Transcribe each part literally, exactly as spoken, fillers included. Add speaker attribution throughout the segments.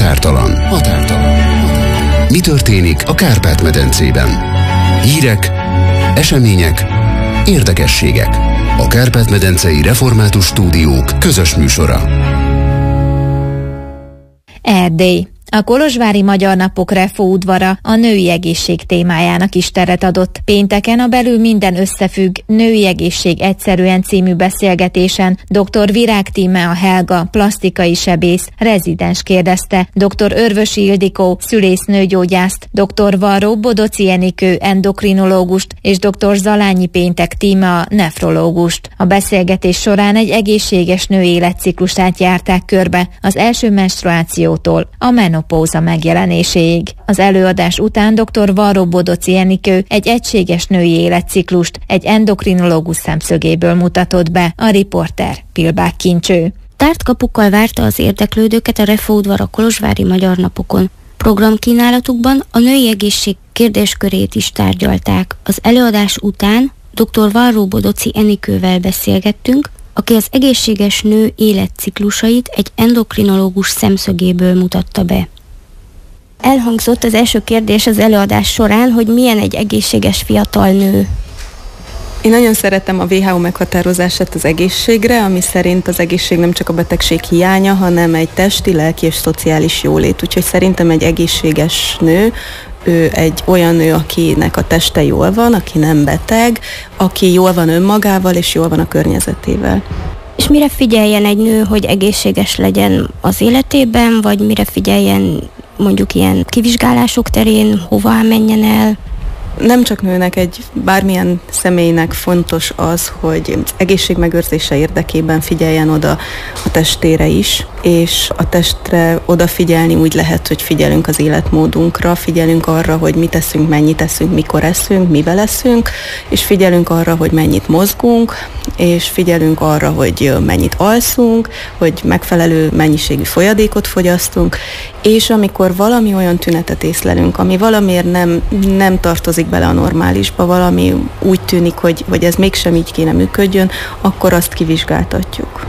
Speaker 1: Határtalan. Határtalan. Mi történik a Kárpát-medencében? Hírek, események, érdekességek. A Kárpát-medencei Református Stúdiók közös műsora.
Speaker 2: Erdély. A kolozsvári Magyar Napok Refo udvara a női egészség témájának is teret adott. Pénteken a Belül minden összefügg, női egészség egyszerűen című beszélgetésen dr. Virág Tímea Helga, plastikai sebész, rezidens kérdezte dr. Örvösi Ildikó, szülésznőgyógyászt, dr. Varró Bodoci Enikő, endokrinológust és dr. Zalányi Péntek Tímea, nefrológust. A beszélgetés során egy egészséges nő életciklusát járták körbe az első menstruációtól a menopauza megjelenéséig. Az előadás után dr. Varró Bodoci Enikő egy egységes női életciklust egy endokrinológus szemszögéből mutatott be, a riporter Pilbák Kincső.
Speaker 3: Tárt kapukkal várta az érdeklődőket a Refo udvar a kolozsvári Magyar Napokon. Programkínálatukban a női egészség kérdéskörét is tárgyalták. Az előadás után dr. Varró Bodoci Enikővel beszélgettünk, aki az egészséges nő életciklusait egy endokrinológus szemszögéből mutatta be. Elhangzott az első kérdés az előadás során, hogy milyen egy egészséges fiatal nő.
Speaker 4: Én nagyon szeretem a vé há o meghatározását az egészségre, ami szerint az egészség nem csak a betegség hiánya, hanem egy testi, lelki és szociális jólét. Úgyhogy szerintem egy egészséges nő, ő egy olyan nő, akinek a teste jól van, aki nem beteg, aki jól van önmagával és jól van a környezetével.
Speaker 3: És mire figyeljen egy nő, hogy egészséges legyen az életében, vagy mire figyeljen mondjuk ilyen kivizsgálások terén, hova menjen el?
Speaker 4: Nem csak nőnek, egy bármilyen személynek fontos az, hogy egészségmegőrzése érdekében figyeljen oda a testére is, és a testre odafigyelni úgy lehet, hogy figyelünk az életmódunkra, figyelünk arra, hogy mit eszünk, mennyit eszünk, mikor eszünk, mivel eszünk, és figyelünk arra, hogy mennyit mozgunk, és figyelünk arra, hogy mennyit alszunk, hogy megfelelő mennyiségű folyadékot fogyasztunk, és amikor valami olyan tünetet észlelünk, ami valamiért nem, nem tartozik bele a normálisba, valami úgy tűnik, hogy, hogy ez mégsem így kéne működjön, akkor azt kivizsgáltatjuk.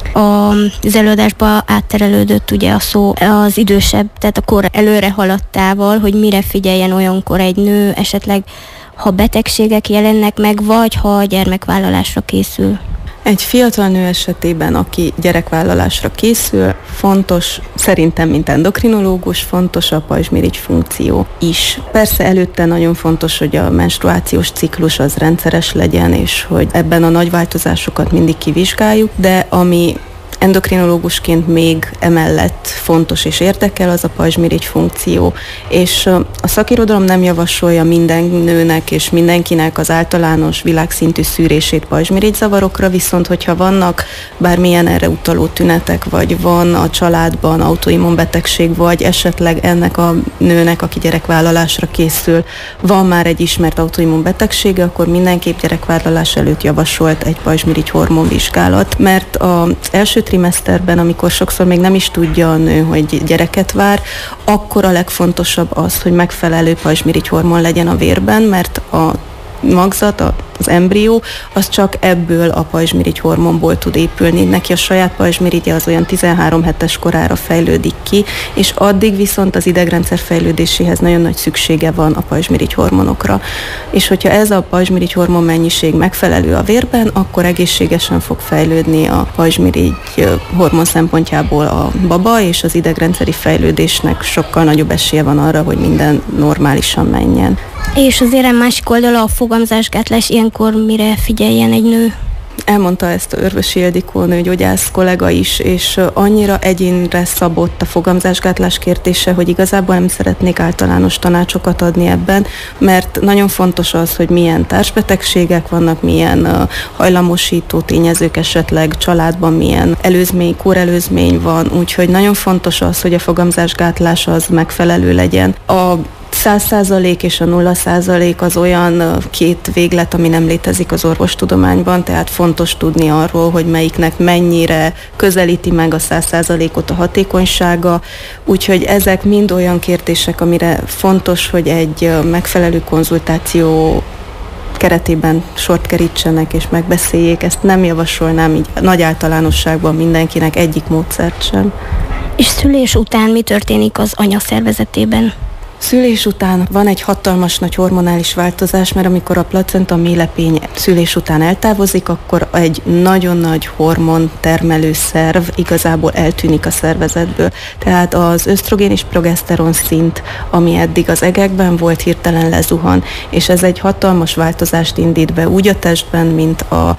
Speaker 3: Az előadásba átterelődött ugye a szó az idősebb, tehát a kor előre haladtával, hogy mire figyeljen olyankor egy nő, esetleg ha betegségek jelennek meg, vagy ha a gyermekvállalásra készül.
Speaker 4: Egy fiatal nő esetében, aki gyerekvállalásra készül, fontos, szerintem, mint endokrinológus, fontos a pajzsmirigy funkció is. Persze előtte nagyon fontos, hogy a menstruációs ciklus az rendszeres legyen, és hogy ebben a nagy változásokat mindig kivizsgáljuk, de ami endokrinológusként még emellett fontos és érdekel, az a pajzsmirigy funkció. És a szakirodalom nem javasolja minden nőnek és mindenkinek az általános világszintű szűrését pajzsmirigyzavarokra, viszont hogyha vannak bármilyen erre utaló tünetek, vagy van a családban autoimmunbetegség, vagy esetleg ennek a nőnek, aki gyerekvállalásra készül, van már egy ismert autoimmunbetegsége, akkor mindenképp gyerekvállalás előtt javasolt egy pajzsmirigy hormonvizsgálat, mert az első trimeszterben, amikor sokszor még nem is tudja a nő, hogy gyereket vár, akkor a legfontosabb az, hogy megfelelő pajzsmirigy hormon legyen a vérben, mert a magzat, az embrió, az csak ebből a pajzsmirigy hormonból tud épülni. Neki a saját pajzsmirigye az olyan tizenhárom hetes korára fejlődik ki, és addig viszont az idegrendszer fejlődéséhez nagyon nagy szüksége van a pajzsmirigy hormonokra. És hogyha ez a pajzsmirigy hormon mennyiség megfelelő a vérben, akkor egészségesen fog fejlődni a pajzsmirigy hormon szempontjából a baba, és az idegrendszeri fejlődésnek sokkal nagyobb esélye van arra, hogy minden normálisan menjen.
Speaker 3: És az érem másik oldala a fogamzásgátlás, ilyenkor mire figyeljen egy nő?
Speaker 4: Elmondta ezt a Örvösi Ildikó nőgyógyász kollega is, és annyira egyénre szabott a fogamzásgátlás kérdése, hogy igazából nem szeretnék általános tanácsokat adni ebben, mert nagyon fontos az, hogy milyen társbetegségek vannak, milyen hajlamosító tényezők esetleg családban, milyen előzmény, kórelőzmény van, úgyhogy nagyon fontos az, hogy a fogamzásgátlás az megfelelő legyen. A száz százalék és a nulla százalék az olyan két véglet, ami nem létezik az orvostudományban, tehát fontos tudni arról, hogy melyiknek mennyire közelíti meg a száz százalékot a hatékonysága, úgyhogy ezek mind olyan kérdések, amire fontos, hogy egy megfelelő konzultáció keretében sort kerítsenek és megbeszéljék. Ezt nem javasolnám így nagy általánosságban mindenkinek, egyik módszert sem.
Speaker 3: És szülés után mi történik az anya szervezetében?
Speaker 4: Szülés után van egy hatalmas nagy hormonális változás, mert amikor a placenta méhlepény szülés után eltávozik, akkor egy nagyon nagy hormon termelő szerv igazából eltűnik a szervezetből. Tehát az ösztrogén és progeszteron szint, ami eddig az egekben volt, hirtelen lezuhan, és ez egy hatalmas változást indít be úgy a testben, mint a,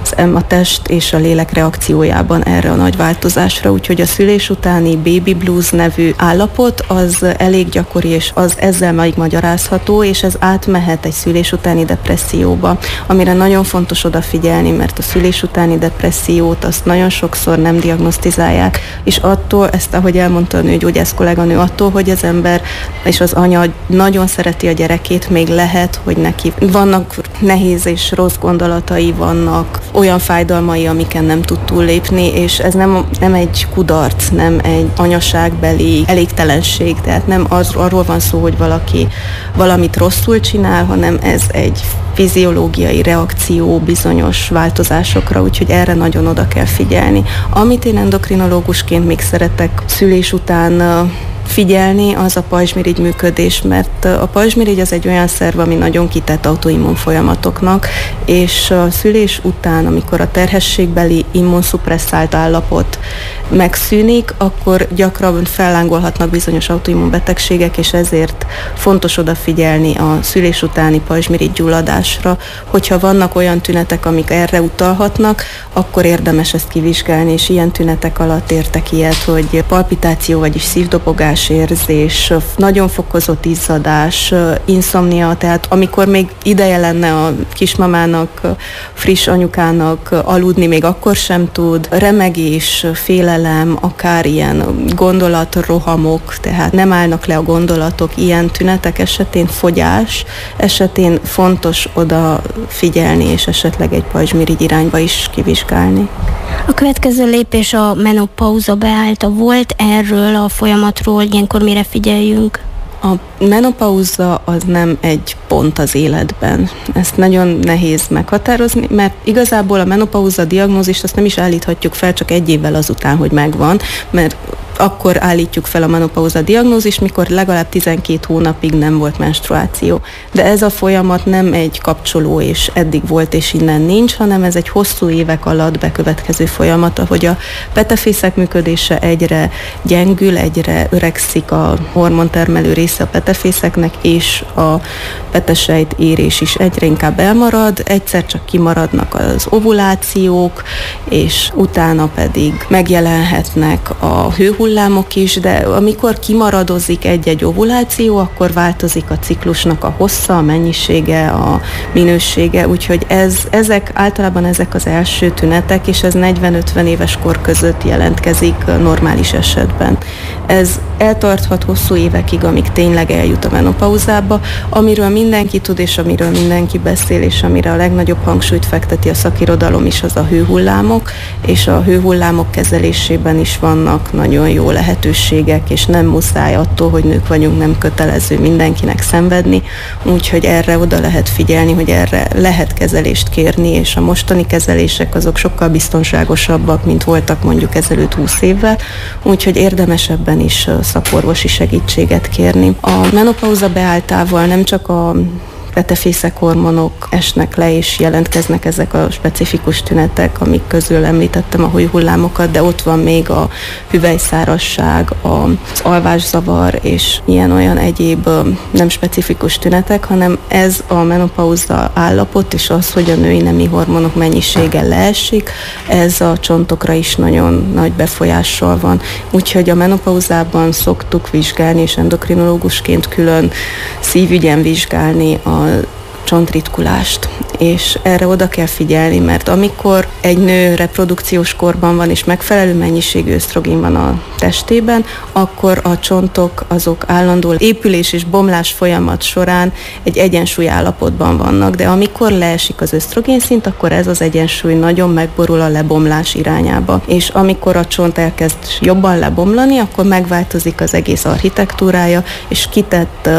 Speaker 4: a test és a lélek reakciójában erre a nagy változásra. Úgyhogy a szülés utáni baby blues nevű állapot az elég gyakori, és az ezzel majd magyarázható, és ez átmehet egy szülés utáni depresszióba, amire nagyon fontos odafigyelni, mert a szülés utáni depressziót azt nagyon sokszor nem diagnosztizálják, és attól, ezt ahogy elmondta a nőgyógyász kolléganő, attól, hogy az ember és az anya nagyon szereti a gyerekét, még lehet, hogy neki vannak nehéz és rossz gondolatai, vannak olyan fájdalmai, amiken nem tud túllépni, és ez nem, nem egy kudarc, nem egy anyaságbeli elégtelenség, tehát nem az, arról van szó, hogy valaki valamit rosszul csinál, hanem ez egy fiziológiai reakció bizonyos változásokra, úgyhogy erre nagyon oda kell figyelni. Amit én endokrinológusként még szeretek szülés után figyelni, az a pajzsmirigy működés, mert a pajzsmirigy az egy olyan szerv, ami nagyon kitett autoimmun folyamatoknak, és a szülés után, amikor a terhességbeli immunszupresszált állapot megszűnik, akkor gyakran fellángolhatnak bizonyos autoimmun betegségek, és ezért fontos odafigyelni a szülés utáni pajzsmirigy gyulladásra. Hogyha vannak olyan tünetek, amik erre utalhatnak, akkor érdemes ezt kivizsgálni, és ilyen tünetek alatt értek ilyet, hogy palpitáció, vagyis szívdobogás, érzés, nagyon fokozott izzadás, inszomnia, tehát amikor még ideje lenne a kismamának, friss anyukának aludni, még akkor sem tud, remegés, félelem, akár ilyen gondolatrohamok, tehát nem állnak le a gondolatok, ilyen tünetek esetén, fogyás esetén fontos oda figyelni, és esetleg egy pajzsmirigy irányba is kivizsgálni.
Speaker 3: A következő lépés a menopauza beállta. Volt erről a folyamatról, ilyenkor mire figyeljünk?
Speaker 4: A menopauza az nem egy pont az életben. Ezt nagyon nehéz meghatározni, mert igazából a menopauza diagnózist azt nem is állíthatjuk fel csak egy évvel azután, hogy megvan, mert akkor állítjuk fel a menopauza diagnózist, mikor legalább tizenkét hónapig nem volt menstruáció. De ez a folyamat nem egy kapcsoló, és eddig volt, és innen nincs, hanem ez egy hosszú évek alatt bekövetkező folyamat, ahogy a petefészek működése egyre gyengül, egyre öregszik a hormontermelő része a petefészeknek, és a petesejt érés is egyre inkább elmarad, egyszer csak kimaradnak az ovulációk, és utána pedig megjelenhetnek a hőhullámok is, de amikor kimaradozik egy-egy ovuláció, akkor változik a ciklusnak a hossza, a mennyisége, a minősége, úgyhogy ez, ezek általában ezek az első tünetek, és ez negyven-ötven éves kor között jelentkezik normális esetben. Ez eltarthat hosszú évekig, amíg tényleg eljut a menopauzába, amiről mindenki tud, és amiről mindenki beszél, és amire a legnagyobb hangsúlyt fekteti a szakirodalom is, az a hőhullámok, és a hőhullámok kezelésében is vannak nagyon jó lehetőségek, és nem muszáj attól, hogy nők vagyunk, nem kötelező mindenkinek szenvedni, úgyhogy erre oda lehet figyelni, hogy erre lehet kezelést kérni, és a mostani kezelések azok sokkal biztonságosabbak, mint voltak mondjuk ezelőtt húsz évvel, úgyhogy érdemes ebben is szakorvosi segítséget kérni. A menopauza beálltával nem csak a petefészek hormonok esnek le, és jelentkeznek ezek a specifikus tünetek, amik közül említettem a hőhullámokat, de ott van még a hüvelyszárazság, az alvászavar, és ilyen-olyan egyéb nem specifikus tünetek, hanem ez a menopauza állapot, és az, hogy a női nemi hormonok mennyisége leesik, ez a csontokra is nagyon nagy befolyással van. Úgyhogy a menopauzában szoktuk vizsgálni, és endokrinológusként külön szívügyen vizsgálni a csontritkulást, és erre oda kell figyelni, mert amikor egy nő reprodukciós korban van, és megfelelő mennyiségű ösztrogén van a testében, akkor a csontok azok állandó épülés és bomlás folyamat során egy egyensúly állapotban vannak, de amikor leesik az ösztrogén szint, akkor ez az egyensúly nagyon megborul a lebomlás irányába, és amikor a csont elkezd jobban lebomlani, akkor megváltozik az egész architektúrája, és kitett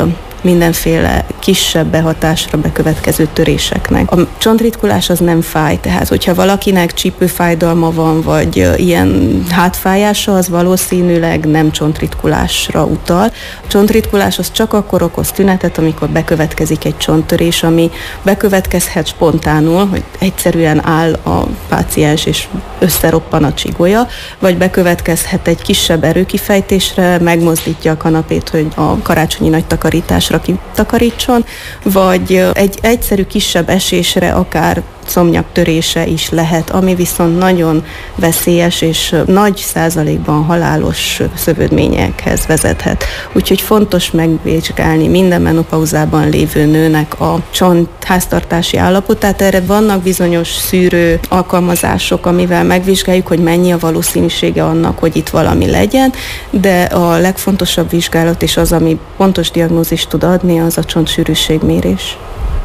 Speaker 4: mindenféle kisebb behatásra bekövetkező töréseknek. A csontritkulás az nem fáj, tehát hogyha valakinek csípőfájdalma van, vagy ilyen hátfájása, az valószínűleg nem csontritkulásra utal. A csontritkulás az csak akkor okoz tünetet, amikor bekövetkezik egy csonttörés, ami bekövetkezhet spontánul, hogy egyszerűen áll a páciens és összeroppan a csigolya, vagy bekövetkezhet egy kisebb erőkifejtésre, megmozdítja a kanapét, hogy a karácsonyi nagy takarításra kitakarítson, vagy egy egyszerű kisebb esésre akár szomnyak törése is lehet, ami viszont nagyon veszélyes és nagy százalékban halálos szövődményekhez vezethet. Úgyhogy fontos megvizsgálni minden menopauzában lévő nőnek a csont háztartási állapotát. Erre vannak bizonyos szűrő alkalmazások, amivel megvizsgáljuk, hogy mennyi a valószínűsége annak, hogy itt valami legyen, de a legfontosabb vizsgálat és az, ami pontos diagnózist tud adni, az a csontsűrűségmérés.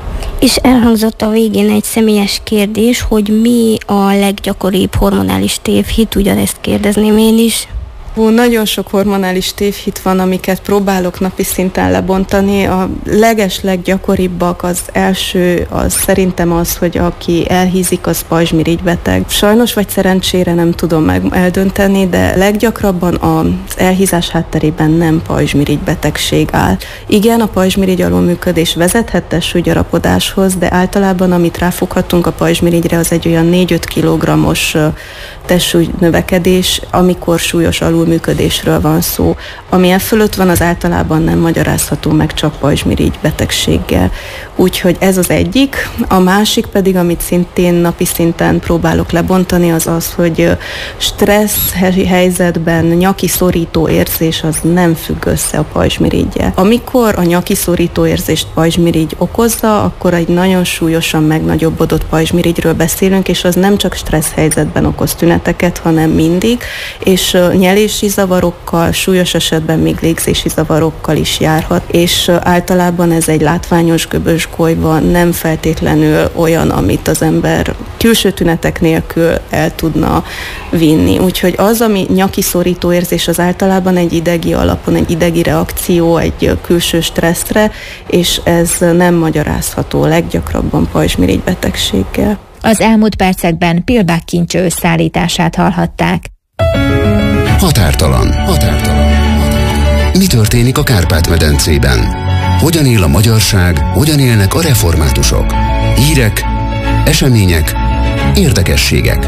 Speaker 3: És elhangzott a végén egy személyes kérdés, hogy mi a leggyakoribb hormonális tévhit, ugyanezt kérdezném én is.
Speaker 4: Ó, nagyon sok hormonális tévhit van, amiket próbálok napi szinten lebontani. A leges leggyakoribbak, az első, az szerintem az, hogy aki elhízik, az pajzsmirigybeteg. Sajnos vagy szerencsére nem tudom meg eldönteni, de leggyakrabban az elhízás hátterében nem pajzsmirigybetegség áll. Igen, a pajzsmirigy alulműködés vezethet testsúlygyarapodáshoz, de általában amit ráfoghatunk a pajzsmirigyre, az egy olyan négy-öt kilogrammos testsúly növekedés, amikor súlyos alulműködésről van szó. Ami e fölött van, az általában nem magyarázható meg csak pajzsmirigy betegséggel. Úgyhogy ez az egyik. A másik pedig, amit szintén napi szinten próbálok lebontani, az az, hogy stressz helyzetben nyaki szorító érzés az nem függ össze a pajzsmiriggyel. Amikor a nyaki szorító érzést pajzsmirigy okozza, akkor egy nagyon súlyosan megnagyobbodott pajzsmirigyről beszélünk, és az nem csak stressz helyzetben okoz tüneteket, hanem mindig, és nyelési zavarokkal, súlyos esetben még légzési zavarokkal is járhat, és általában ez egy látványos göbös golyva, nem feltétlenül olyan, amit az ember külső tünetek nélkül el tudna vinni. Úgyhogy az, ami nyaki szorító érzés, az általában egy idegi alapon, egy idegi reakció, egy külső stresszre, és ez nem magyarázható leggyakrabban pajzsmirigybetegséggel.
Speaker 2: Az elmúlt percekben Pilbák kincső összeállítását hallhatták.
Speaker 1: Határtalan. Határtalan. Mi történik a Kárpát-medencében? Hogyan él a magyarság, hogyan élnek a reformátusok? Hírek, események, érdekességek.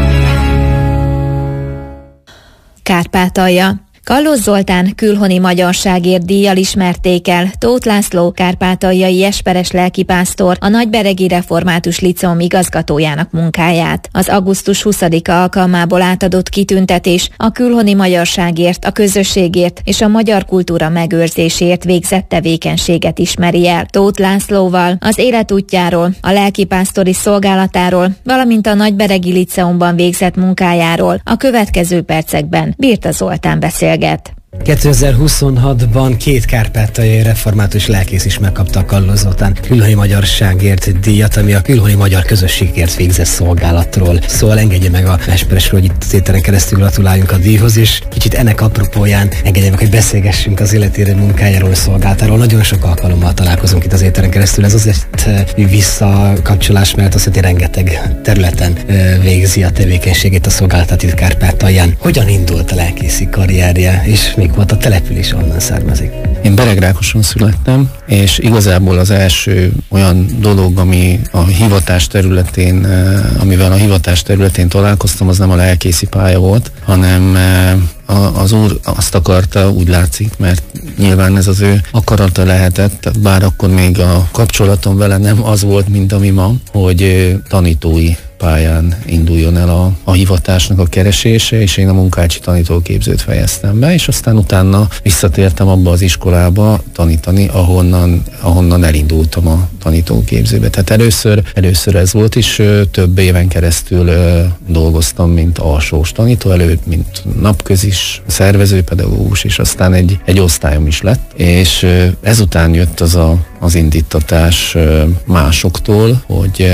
Speaker 2: Kárpátalja. Kallos Zoltán külhoni magyarságért díjjal ismerték el Tóth László kárpátaljai esperes lelkipásztor, a Nagyberegi Református Liceum igazgatójának munkáját. Az augusztus huszadika alkalmából átadott kitüntetés a külhoni magyarságért, a közösségért és a magyar kultúra megőrzéséért végzett tevékenységet ismeri el. Tóth Lászlóval az életútjáról, a lelkipásztori szolgálatáról, valamint a Nagyberegi Liceumban végzett munkájáról a következő percekben Birta Zoltán beszélget.
Speaker 5: kétezer-huszonhatban két kárpátaljai református lelkész is megkapta a Kallos Zoltán külhoni magyarságért díjat, ami a külhoni magyar közösségért végzett szolgálatról. Szóval engedje meg a esperesről, hogy itt az éteren keresztül gratuláljunk a díjhoz, és kicsit ennek apropóján engedje meg, hogy beszélgessünk az életére munkájáról, a szolgálatáról. Nagyon sok alkalommal találkozunk itt az éteren keresztül. Ez azért visszakapcsolás, mert azt, hogy rengeteg területen végzi a tevékenységét, a szolgálatát itt Kárpátalján. Hogyan indult a lelkészi karrierje, és még volt a település, onnan származik?
Speaker 6: Én Beregrákoson születtem, és igazából az első olyan dolog, ami a hivatás területén, amivel a hivatás területén találkoztam, az nem a lelkészi pálya volt, hanem az úr azt akarta, úgy látszik, mert nyilván ez az ő akarata lehetett, bár akkor még a kapcsolatom vele nem az volt, mint ami ma, hogy tanítói pályán induljon el a, a hivatásnak a keresése, és én a munkácsi tanítóképzőt fejeztem be, és aztán utána visszatértem abba az iskolába tanítani, ahonnan, ahonnan elindultam a tanítóképzőbe. Tehát először, először ez volt, és több éven keresztül ö, dolgoztam, mint alsós tanító, előtt, mint napközis, szervezőpedagógus, és aztán egy, egy osztályom is lett, és ö, ezután jött az a, az indítatás ö, másoktól, hogy ö,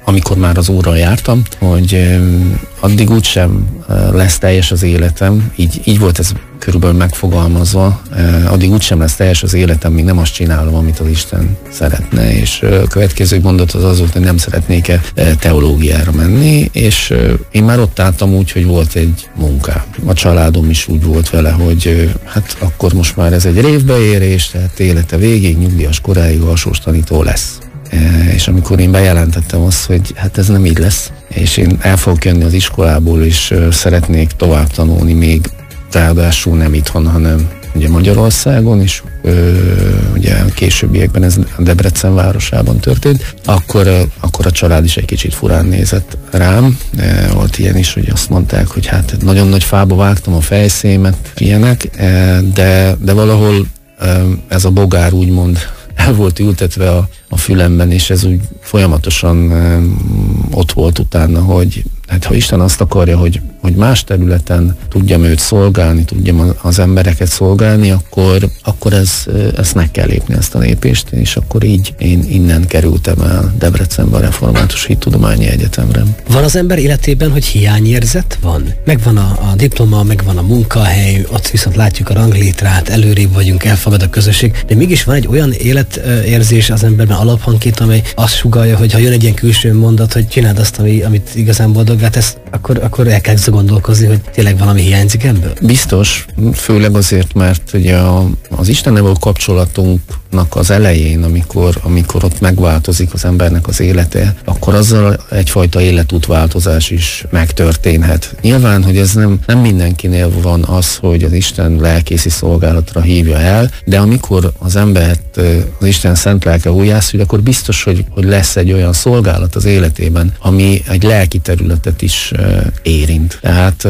Speaker 6: amikor már az úrral jártam, hogy addig úgysem lesz teljes az életem, így, így volt ez körülbelül megfogalmazva, addig úgysem lesz teljes az életem, míg nem azt csinálom, amit az Isten szeretne, és a következő mondat az az volt, hogy nem szeretnék-e teológiára menni, és én már ott álltam úgy, hogy volt egy munka. A családom is úgy volt vele, hogy hát akkor most már ez egy révbeérés, tehát élete végig, nyugdíjas koráig alsós tanító lesz. És amikor én bejelentettem azt, hogy hát ez nem így lesz, és én el fogok jönni az iskolából, és szeretnék tovább tanulni még, ráadásul nem itthon, hanem ugye Magyarországon is, ö, ugye későbbiekben ez a Debrecen városában történt, akkor, akkor a család is egy kicsit furán nézett rám. E, volt ilyen is, hogy azt mondták, hogy hát nagyon nagy fába vágtam a fejszémet, ilyenek, e, de, de valahol e, ez a bogár úgymond el volt ültetve a, a fülemben, és ez úgy folyamatosan e, ott volt utána, hogy hát ha Isten azt akarja, hogy, hogy más területen tudjam őt szolgálni, tudjam az embereket szolgálni, akkor, akkor ez, ezt meg kell lépni, ezt a lépést, és akkor így én innen kerültem el Debrecenbe a Református Hittudományi Egyetemre.
Speaker 5: Van az ember életében, hogy hiányérzet van? Megvan a, a diploma, megvan a munkahely, ott viszont látjuk a ranglétrát, előrébb vagyunk, elfogad a közösség, de mégis van egy olyan életérzés az emberben alaphangként, amely azt sugallja, hogy ha jön egy ilyen külső mondat, hogy csináld azt, ami, amit igazán boldog, hát ezt, akkor, akkor el kell gondolkozni, hogy tényleg valami hiányzik ebből?
Speaker 6: Biztos, főleg azért, mert ugye a, az Istennel való kapcsolatunknak az elején, amikor, amikor ott megváltozik az embernek az élete, akkor azzal egyfajta életútváltozás is megtörténhet. Nyilván, hogy ez nem, nem mindenkinél van az, hogy az Isten lelkészi szolgálatra hívja el, de amikor az embert az Isten szent lelke újjászül, akkor biztos, hogy, hogy lesz egy olyan szolgálat az életében, ami egy lelki területet is érint. Tehát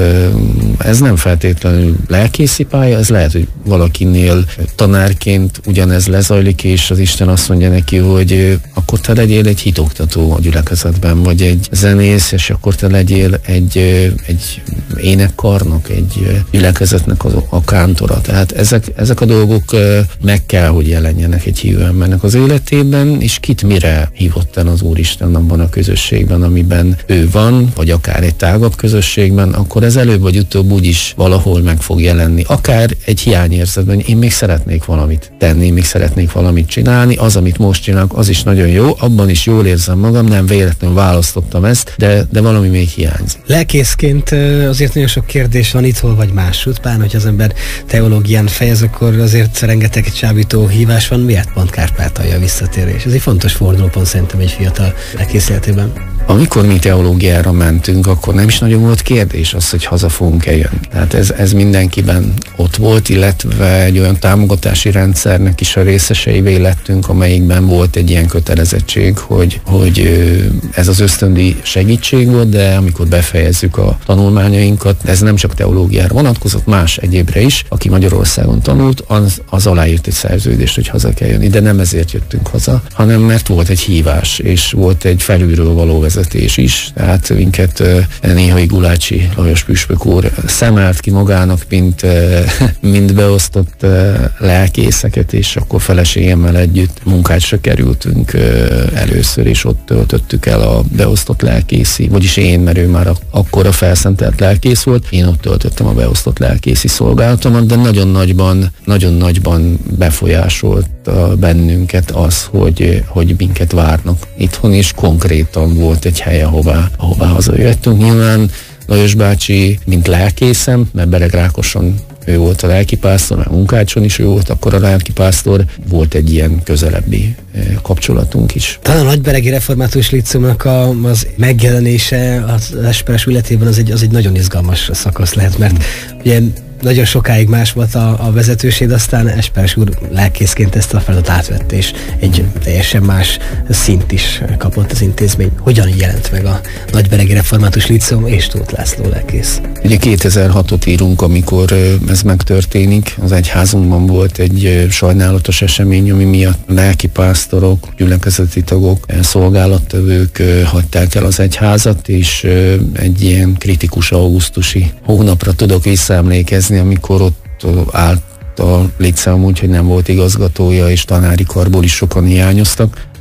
Speaker 6: ez nem feltétlenül lelkészi pálya, ez lehet, hogy valakinél tanárként ugyanez lezajlik, és az Isten azt mondja neki, hogy akkor te legyél egy hitoktató a gyülekezetben, vagy egy zenész, és akkor te legyél egy, egy énekkarnok, egy gyülekezetnek a, a kántora. Tehát ezek, ezek a dolgok meg kell, hogy jelenjenek egy hívő embernek az életében, és kit mire hívott el az Úristen abban a közösségben, amiben ő van, vagy akár egy tágabb közösségben, akkor ez előbb vagy utóbb úgyis valahol meg fog jelenni. Akár egy hiányérzetben, én még szeretnék valamit tenni, még szeretnék valamit csinálni, az, amit most csinálok, az is nagyon jó, abban is jól érzem magam, nem véletlenül választottam ezt, de, de valami még hiányzik.
Speaker 5: Lelkészként azért nagyon sok kérdés van itthon vagy máshogy, pár, hogy az ember teológián fejez, akkor azért rengeteg csábító hívás van, miért pont Kárpátalja visszatérés? Ez egy fontos fordulópont szerintem egy fiatal lelkész életében.
Speaker 6: Amikor mi teológiára mentünk, akkor nem is nagyon volt kérdés az, hogy haza fogunk-e jönni. Tehát ez, ez mindenkiben ott volt, illetve egy olyan támogatási rendszernek is a részeseivé lettünk, amelyikben volt egy ilyen kötelezettség, hogy, hogy ez az ösztöndi segítség volt, de amikor befejezzük a tanulmányainkat, ez nem csak teológiára vonatkozott, más egyébre is, aki Magyarországon tanult, az, az aláírt egy szerződést, hogy haza kell jönni, de nem ezért jöttünk haza, hanem mert volt egy hívás, és volt egy felülről való vezetés is, tehát minket néhai Gulácsi Lajos püspök úr szemelt ki magának, mint, mint beosztott lelkészeket, és akkor feleségemmel együtt munkácsra kerültünk először, és ott töltöttük el a beosztott lelkészi, vagyis én, mert ő már akkor a felszentelt lelkész volt, én ott töltöttem a beosztott lelkészi szolgálatomat, de nagyon nagyban, nagyon nagyban befolyásolt bennünket az, hogy, hogy minket várnak itthon, és konkrétan volt egy hely, ahová, ahová hazajöttünk. Nyilván Lajos bácsi, mint lelkészem, mert Beregrákoson ő volt a lelkipásztor, mert Munkácson is ő volt akkor a lelkipásztor, volt egy ilyen közelebbi kapcsolatunk is.
Speaker 5: Talán a Nagyberegi Református Líceumnak a, az megjelenése az Esperes ületében az egy, az egy nagyon izgalmas szakasz lehet, mert ugye nagyon sokáig más volt a, a vezetőség, aztán Esperes úr lelkészként ezt a feladatot átvette, és egy teljesen más szint is kapott az intézmény. Hogyan jelent meg a Nagyberegi Református Líceum és Tóth László lelkész?
Speaker 6: Ugye kétezer-hatot írunk, amikor ez megtörténik. Az egyházunkban volt egy sajnálatos esemény, ami miatt lelkipásztorok, gyülekezeti tagok, szolgálattevők hagyták el az egyházat, és egy ilyen kritikus augusztusi hónapra tudok visszaemlékezni, amikor ott állt a Líceum úgy, hogy nem volt igazgatója, és tanári karból is sokan hiányoztak,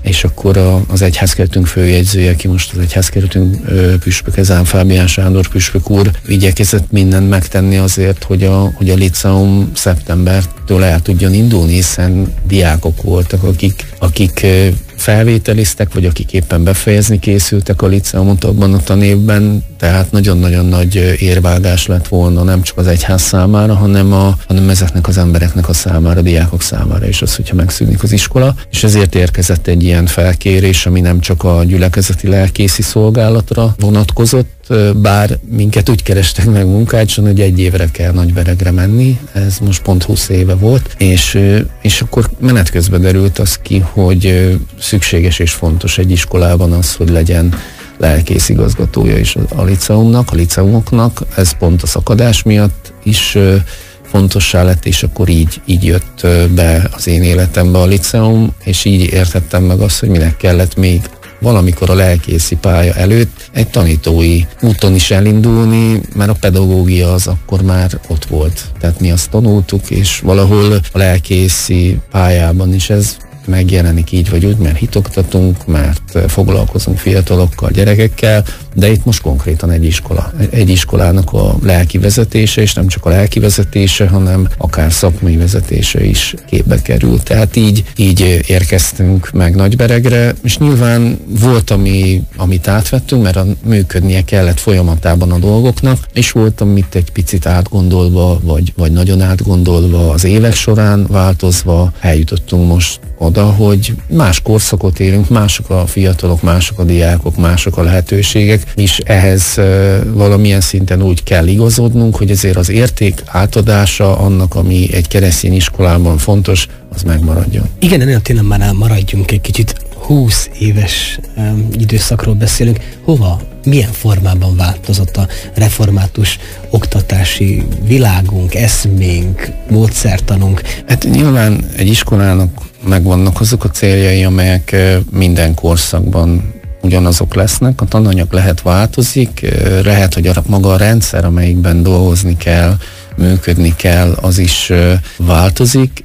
Speaker 6: és akkor a, az egyházkeretünk főjegyzője, aki most az egyházkeretünk püspök, Ezán Fábián Sándor püspök úr igyekezett mindent megtenni azért, hogy a, hogy a liceum szeptembertől el tudjon indulni, hiszen diákok voltak, akik, akik felvételiztek, vagy akik éppen befejezni készültek a liceumot abban a tanévben, tehát nagyon-nagyon nagy érvágás lett volna nem csak az egyház számára, hanem, a, hanem ezeknek az embereknek a számára, a diákok számára is az, hogyha megszűnik az iskola, és ezért érkezett egy ilyen felkérés, ami nem csak a gyülekezeti lelkészi szolgálatra vonatkozott, bár minket úgy kerestek meg munkácson, hogy egy évre kell Nagyberegre menni, ez most pont húsz éve volt, és, és akkor menet közben derült az ki, hogy szükséges és fontos egy iskolában az, hogy legyen lelkész igazgatója is a liceumnak, a liceumoknak, ez pont a szakadás miatt is fontossá lett, és akkor így, így jött be az én életembe a liceum, és így értettem meg azt, hogy minek kellett még valamikor a lelkészi pálya előtt egy tanítói úton is elindulni, mert a pedagógia az akkor már ott volt. Tehát mi azt tanultuk, és valahol a lelkészi pályában is ez megjelenik így vagy úgy, mert hitoktatunk, mert foglalkozunk fiatalokkal, gyerekekkel, de itt most konkrétan egy iskola. Egy iskolának a lelki vezetése, és nem csak a lelki vezetése, hanem akár szakmai vezetése is képbe kerül. Tehát így, így érkeztünk meg Nagyberegre, és nyilván volt, ami, amit átvettünk, mert a, működnie kellett folyamatában a dolgoknak, és volt, amit egy picit átgondolva, vagy, vagy nagyon átgondolva az évek során változva eljutottunk most oda, hogy más korszakot élünk, mások a fiatalok, mások a diákok, mások a lehetőségek, és ehhez uh, valamilyen szinten úgy kell igazodnunk, hogy ezért az érték átadása annak, ami egy keresztény iskolában fontos, az megmaradjon.
Speaker 5: Igen, ennél a témánál maradjunk egy kicsit. húsz éves um, időszakról beszélünk. Hova, milyen formában változott a református oktatási világunk, eszménk, módszertanunk?
Speaker 6: Hát nyilván egy iskolának megvannak azok a céljai, amelyek minden korszakban ugyanazok lesznek. A tananyag lehet változik, lehet, hogy a maga a rendszer, amelyikben dolgozni kell, működni kell, az is változik.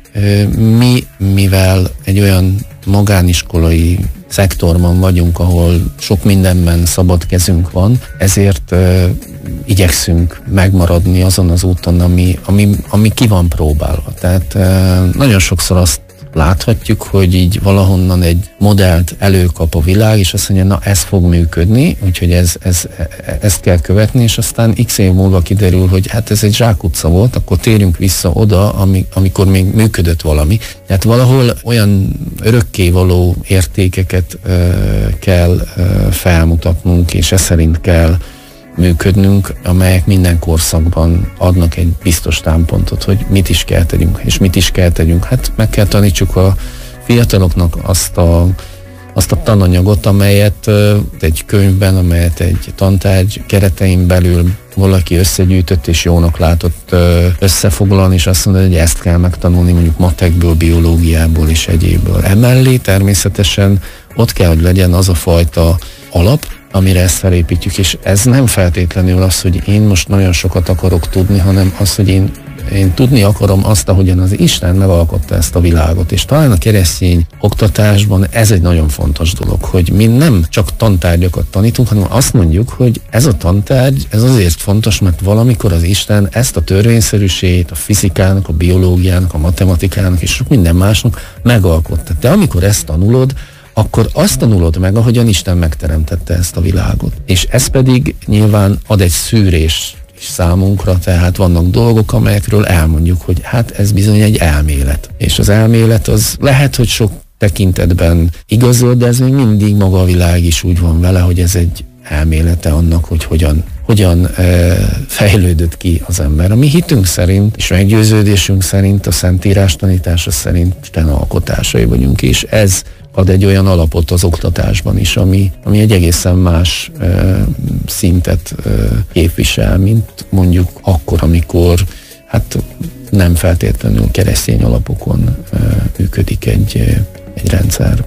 Speaker 6: Mi, mivel egy olyan magániskolai szektorban vagyunk, ahol sok mindenben szabad kezünk van, ezért uh, igyekszünk megmaradni azon az úton, ami, ami, ami ki van próbálva. Tehát uh, nagyon sokszor azt láthatjuk, hogy így valahonnan egy modellt előkap a világ, és azt mondja, na ez fog működni, úgyhogy ez, ez, ezt kell követni, és aztán x év múlva kiderül, hogy hát ez egy zsákutca volt, akkor térjünk vissza oda, ami, amikor még működött valami. Tehát valahol olyan örökkévaló értékeket ö, kell ö, felmutatnunk, és ez szerint kell működnünk, amelyek minden korszakban adnak egy biztos támpontot, hogy mit is kell tegyünk, és mit is kell tegyünk. Hát meg kell tanítsuk a fiataloknak azt a, azt a tananyagot, amelyet egy könyvben, amelyet egy tantárgy keretein belül valaki összegyűjtött és jónak látott összefoglalni, és azt mondja, hogy ezt kell megtanulni mondjuk matekből, biológiából és egyébből. Emellé természetesen ott kell, hogy legyen az a fajta alap, amire ezt felépítjük, és ez nem feltétlenül az, hogy én most nagyon sokat akarok tudni, hanem az, hogy én, én tudni akarom azt, ahogyan az Isten megalkotta ezt a világot, és talán a keresztény oktatásban ez egy nagyon fontos dolog, hogy mi nem csak tantárgyakat tanítunk, hanem azt mondjuk, hogy ez a tantárgy, ez azért fontos, mert valamikor az Isten ezt a törvényszerűségét, a fizikának, a biológiának, a matematikának és sok minden másnak megalkotta. De amikor ezt tanulod, akkor azt tanulod meg, ahogyan Isten megteremtette ezt a világot. És ez pedig nyilván ad egy szűrés is számunkra, tehát vannak dolgok, amelyekről elmondjuk, hogy hát ez bizony egy elmélet. És az elmélet az lehet, hogy sok tekintetben igazol, de ez még mindig maga a világ is úgy van vele, hogy ez egy elmélete annak, hogy hogyan, hogyan e, fejlődött ki az ember. A mi hitünk szerint, és meggyőződésünk szerint, a Szentírás tanítása szerint Isten alkotásai vagyunk, és ez ad egy olyan alapot az oktatásban is, ami, ami egy egészen más e, szintet e, képvisel, mint mondjuk akkor, amikor hát nem feltétlenül keresztény alapokon e, működik egy, egy rendszer.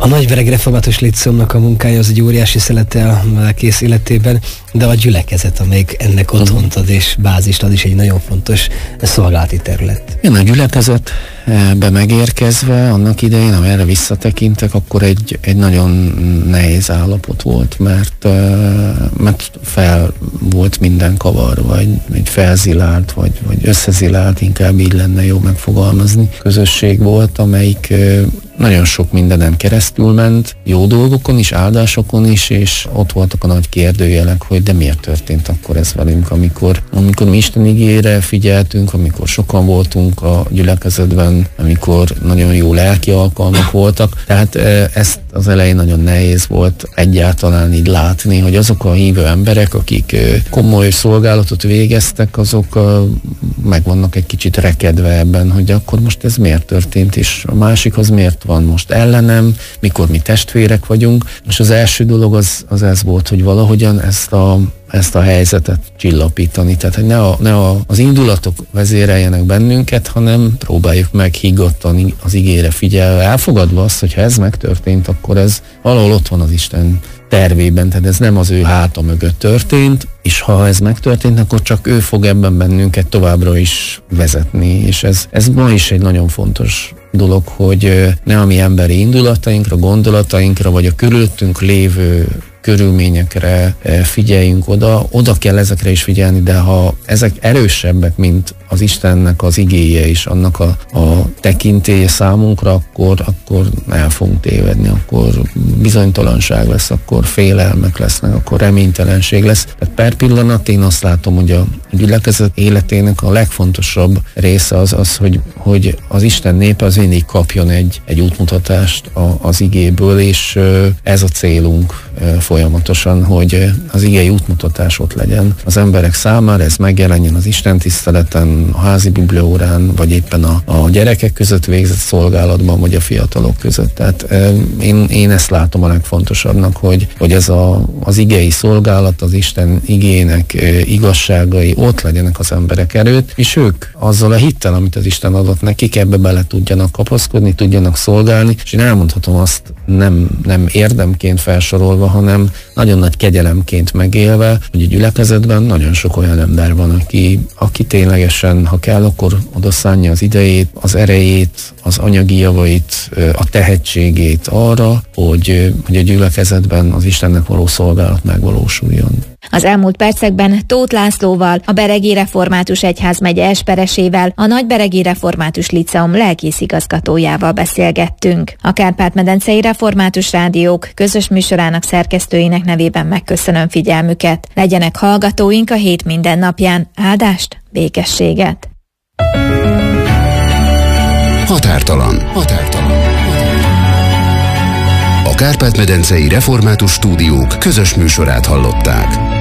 Speaker 5: A Nagyberegi Református Líceumnak a munkája az egy óriási szelete a lelkész életében, de a gyülekezet, amelyik ennek otthont ad és bázist ad, is egy nagyon fontos szolgálati terület.
Speaker 6: Én a gyülekezetbe megérkezve, annak idején, ha erre visszatekintek, akkor egy, egy nagyon nehéz állapot volt, mert, mert fel volt minden kavar, vagy egy felzilált, vagy, vagy összezilált, inkább így lenne jó megfogalmazni. Közösség volt, amelyik nagyon sok mindenen keresztül ment, jó dolgokon is, áldásokon is, és ott voltak a nagy kérdőjelek, hogy de miért történt akkor ez velünk, amikor, amikor mi Isten igére figyeltünk, amikor sokan voltunk a gyülekezetben, amikor nagyon jó lelki alkalmak voltak. Tehát ezt az elején nagyon nehéz volt egyáltalán így látni, hogy azok a hívő emberek, akik komoly szolgálatot végeztek, azok meg vannak egy kicsit rekedve ebben, hogy akkor most ez miért történt, és a másik az miért van most ellenem, mikor mi testvérek vagyunk. És az első dolog az, az ez volt, hogy valahogyan ezt a, ezt a helyzetet csillapítani. Tehát, hogy ne, a, ne a, az indulatok vezéreljenek bennünket, hanem próbáljuk meg higgadtan az igére figyelve, elfogadva azt, hogy ha ez megtörtént, akkor ez valahol ott van az Isten tervében, tehát ez nem az ő háta mögött történt, és ha ez megtörtént, akkor csak ő fog ebben bennünket továbbra is vezetni, és ez, ez ma is egy nagyon fontos dolog, hogy ne a mi emberi indulatainkra, gondolatainkra, vagy a körülöttünk lévő körülményekre figyeljünk oda, oda kell ezekre is figyelni, de ha ezek erősebbek, mint az Istennek az igéje és annak a, a tekintélye számunkra, akkor, akkor el fogunk tévedni, akkor bizonytalanság lesz, akkor félelmek lesznek, akkor reménytelenség lesz. Tehát per pillanat én azt látom, hogy a gyülekezet életének a legfontosabb része az az, hogy, hogy az Isten népe az mindig kapjon egy, egy útmutatást a, az igéből, és ez a célunk folyamatosan, hogy az igei útmutatás ott legyen az emberek számára, ez megjelenjen az Isten tiszteleten, a házi bibliaórán, vagy éppen a, a gyerekek között végzett szolgálatban, vagy a fiatalok között. Tehát e, én, én ezt látom a legfontosabbnak, hogy, hogy ez a, az igei szolgálat, az Isten igének e, igazságai ott legyenek az emberek előtt, és ők azzal a hittel, amit az Isten adott nekik, ebbe bele tudjanak kapaszkodni, tudjanak szolgálni, és én elmondhatom azt nem, nem érdemként felsorolva, hanem nagyon nagy kegyelemként megélve, hogy a gyülekezetben nagyon sok olyan ember van, aki, aki ténylegesen, ha kell, akkor odaszánja az idejét, az erejét, az anyagi javait, a tehetségét arra, hogy, hogy a gyülekezetben az Istennek való szolgálat megvalósuljon.
Speaker 2: Az elmúlt percekben Tóth Lászlóval, a Beregi Református Egyházmegye esperesével, a Nagyberegi Református Líceum lelkészigazgatójával beszélgettünk. A Kárpát-medencei Református Rádiók közös műsorának szerkesztőinek nevében megköszönöm figyelmüket. Legyenek hallgatóink a hét minden napján. Áldást, békességet!
Speaker 1: Határtalan. Határtalan. A Kárpát-medencei Református Stúdiók közös műsorát hallották.